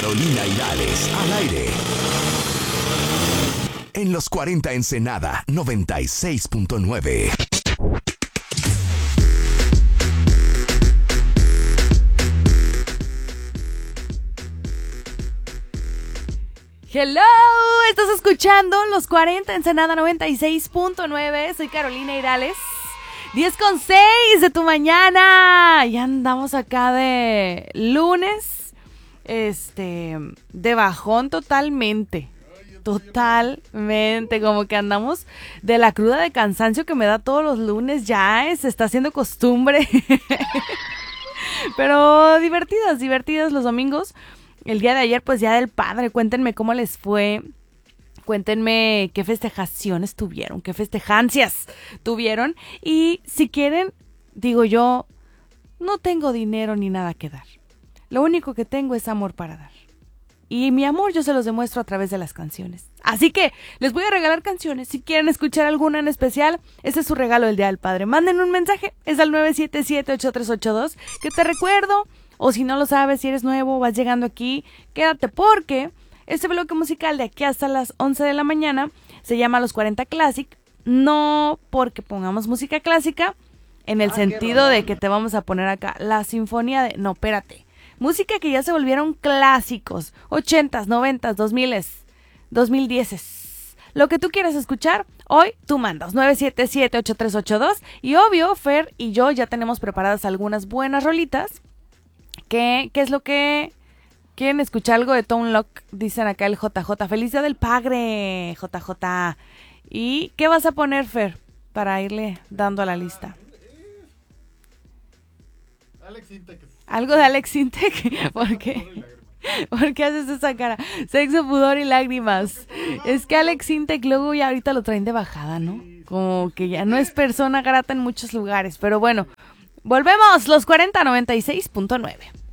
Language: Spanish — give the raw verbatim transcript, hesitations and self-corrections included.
Carolina Hirales, al aire. En los cuarenta Ensenada noventa y seis punto nueve. Hello, estás escuchando Los cuarenta Ensenada noventa y seis punto nueve. Soy Carolina Hirales. diez con seis de tu mañana. Ya andamos acá de lunes. Este, de bajón totalmente. Totalmente. Como que andamos de la cruda de cansancio que me da todos los lunes. Ya eh, se está haciendo costumbre. Pero divertidas, divertidas los domingos. El día de ayer, pues, Día del Padre. Cuéntenme cómo les fue. Cuéntenme qué festejaciones tuvieron, qué festejancias tuvieron. Y si quieren, digo yo, no tengo dinero ni nada que dar. Lo único que tengo es amor para dar. Y mi amor yo se los demuestro a través de las canciones. Así que les voy a regalar canciones. Si quieren escuchar alguna en especial, ese es su regalo del Día del Padre. Manden un mensaje, es al nueve siete siete, ocho tres ocho dos, que te recuerdo. O si no lo sabes, si eres nuevo, vas llegando aquí, quédate porque este bloque musical de aquí hasta las once de la mañana se llama Los cuarenta Classic. No porque pongamos música clásica en el ah, sentido de que te vamos a poner acá la sinfonía de... No, espérate. Música que ya se volvieron clásicos. ochentas, noventas, dos miles, dos mil diez. Lo que tú quieras escuchar, hoy tú mandas nueve siete siete, ocho tres ocho dos. Y obvio, Fer y yo ya tenemos preparadas algunas buenas rolitas. ¿Qué, qué es lo que quieren escuchar? Algo de Tone Loc, dicen acá el J J. ¡Feliz Día del Padre, J J! ¿Y qué vas a poner, Fer, para irle dando a la lista? Alex Intec. ¿Algo de Alex Intec? ¿Por qué? ¿Por qué haces esa cara? Sexo, pudor y lágrimas. Es que Alex Intec luego ya ahorita lo traen de bajada, ¿no? Como que ya no es persona grata en muchos lugares. Pero bueno, volvemos, Los cuarenta noventa y seis punto nueve.